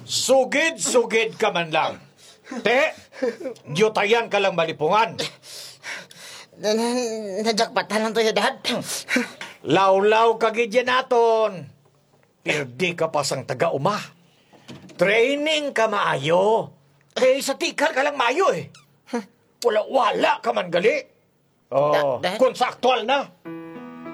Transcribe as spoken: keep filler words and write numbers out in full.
Sugid-sugid ka man lang. Te, yutayan ka lang malipungan. Najakpatan lang to ya, Dad. Lawlaw ka gidyan naton. Pero di ka pasang taga-uma. Training ka maayo. Eh, sa tikal ka lang maayo eh. Wala-wala ka man gali. Oh, Da- Dad? kung sa aktual na.